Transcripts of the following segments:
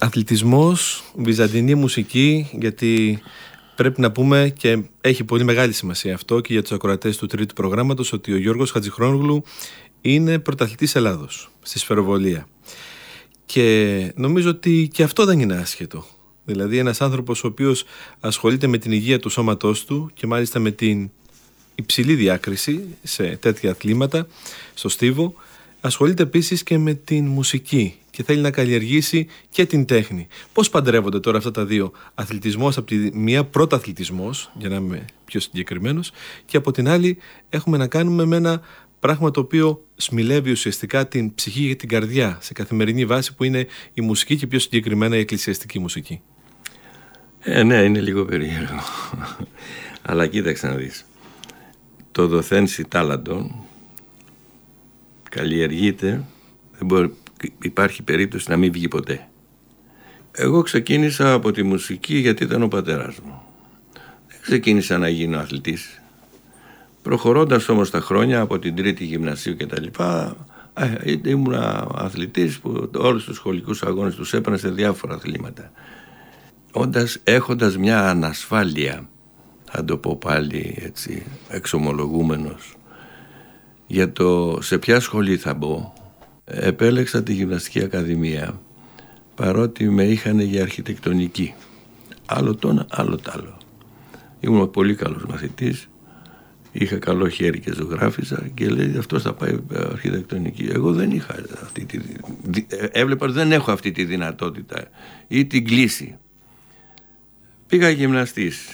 Αθλητισμός, βυζαντινή μουσική, γιατί πρέπει να πούμε και έχει πολύ μεγάλη σημασία αυτό και για τους ακροατές του τρίτου προγράμματος ότι ο Γιώργος Χατζηχρόνογλου είναι πρωταθλητής Ελλάδος στη σφαιροβολία. Και νομίζω ότι και αυτό δεν είναι άσχετο. Δηλαδή ένας άνθρωπος ο οποίος ασχολείται με την υγεία του σώματός του και μάλιστα με την υψηλή διάκριση σε τέτοια αθλήματα, στο στίβο, ασχολείται επίσης και με την μουσική και θέλει να καλλιεργήσει και την τέχνη. Πώς παντρεύονται τώρα αυτά τα δύο? Αθλητισμός από τη μία, πρωταθλητισμός, για να είμαι πιο συγκεκριμένος, και από την άλλη έχουμε να κάνουμε με ένα πράγμα το οποίο σμιλεύει ουσιαστικά την ψυχή και την καρδιά σε καθημερινή βάση, που είναι η μουσική και πιο συγκεκριμένα η εκκλησιαστική μουσική. Ναι, είναι λίγο περίεργο. Αλλά κοίταξε να δεις. Το δοθένσι τάλαντον καλλιεργείται, υπάρχει περίπτωση να μην βγει ποτέ. Εγώ ξεκίνησα από τη μουσική γιατί ήταν ο πατέρας μου. Δεν ξεκίνησα να γίνω αθλητής. Προχωρώντας όμως τα χρόνια από την τρίτη γυμνασίου και τα λοιπά, ήμουν αθλητής που όλους τους σχολικούς αγώνες τους έπαιρνα σε διάφορα αθλήματα. Έχοντας μια ανασφάλεια, θα το πω πάλι έτσι εξομολογούμενος, για το σε ποια σχολή θα μπω, επέλεξα τη Γυμναστική Ακαδημία, παρότι με είχαν για αρχιτεκτονική. Άλλο το ένα, άλλο το άλλο. Ήμουν πολύ καλός μαθητής, είχα καλό χέρι και ζωγράφιζα και λέει αυτός θα πάει αρχιτεκτονική. Εγώ δεν είχα έβλεπα ότι δεν έχω αυτή τη δυνατότητα ή την κλίση. Πήγα γυμναστής.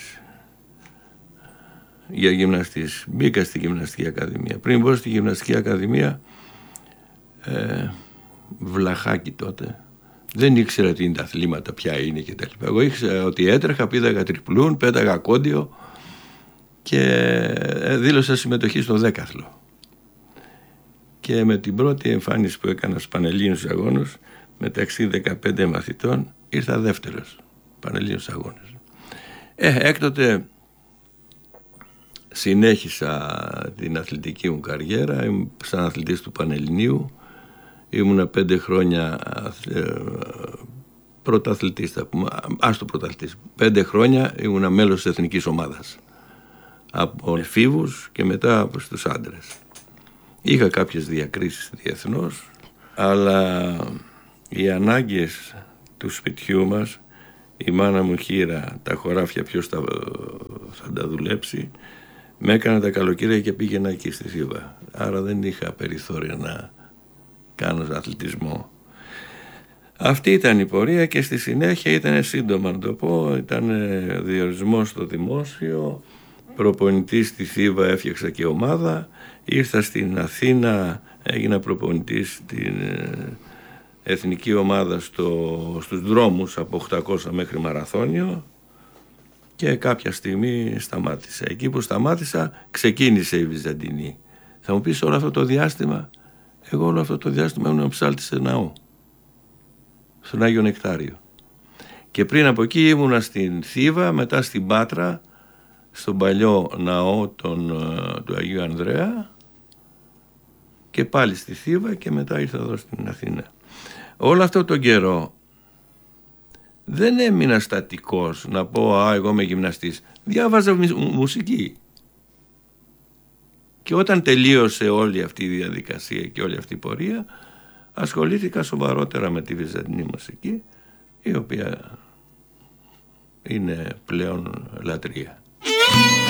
Για γυμναστής. Μπήκα στη Γυμναστική Ακαδημία. Πριν μπω στη Γυμναστική Ακαδημία, βλαχάκι τότε, δεν ήξερα τι είναι τα αθλήματα, ποια είναι και τα λοιπά. Εγώ ήξερα ότι έτρεχα, πήδαγα τριπλούν, πέταγα κόντιο και δήλωσα συμμετοχή στο δέκαθλο. Και με την πρώτη εμφάνιση που έκανα στους Πανελλήνιους Αγώνες, μεταξύ 15 μαθητών, ήρθα δεύτερος Πανελλήνιους Αγώνες. Έκτοτε συνέχισα την αθλητική μου καριέρα, σαν αθλητής του Πανελληνίου. Ήμουνα 5 χρόνια πρωταθλητής, θα πούμε, πρωταθλητής. 5 χρόνια ήμουνα μέλος της εθνικής ομάδας. Από εφήβους και μετά στους άντρες. Είχα κάποιες διακρίσεις διεθνώς, αλλά οι ανάγκες του σπιτιού μας, η μάνα μου χείρα, τα χωράφια ποιος θα τα δουλέψει, με έκανα τα καλοκαίρια και πήγαινα εκεί στη Θήβα. Άρα δεν είχα περιθώριο να κάνω αθλητισμό. Αυτή ήταν η πορεία και στη συνέχεια ήταν σύντομα να το πω, ήταν διορισμός στο δημόσιο, προπονητής στη Θήβα, έφτιαξα και ομάδα, ήρθα στην Αθήνα, έγινα προπονητής στην εθνική ομάδα στους δρόμους από 800 μέχρι μαραθώνιο και κάποια στιγμή σταμάτησα. Εκεί που σταμάτησα ξεκίνησε η Βυζαντινή. Θα μου πεις όλο αυτό το διάστημα, εγώ όλο αυτό το διάστημα ήμουν ψάλτης σε ναό, στον Άγιο Νεκτάριο. Και πριν από εκεί ήμουνα στην Θήβα, μετά στην Πάτρα, στον παλιό ναό του Αγίου Ανδρέα και πάλι στη Θήβα και μετά ήρθα εδώ στην Αθήνα. Όλο αυτό τον καιρό δεν έμεινα στατικός να πω εγώ είμαι γυμναστής. Διάβαζα μουσική. Και όταν τελείωσε όλη αυτή η διαδικασία και όλη αυτή η πορεία, ασχολήθηκα σοβαρότερα με τη βυζαντινή μουσική, η οποία είναι πλέον λατρεία.